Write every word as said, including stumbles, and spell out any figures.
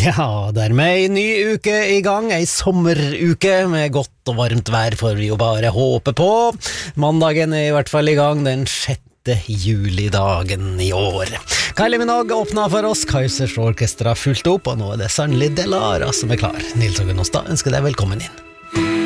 Ja, dermed en ny uke i gang, ei sommeruke med godt og varmt vær får vi jo bare håpe på. Mandagen er i hvert fall i gang, den sjette julidagen i år. Kylie Minogue åpnet for oss, Kaizers Orkestra fulgte opp, og nå er det sannelig Delara som er klar. Nils Åge Nostad ønsker deg velkommen inn.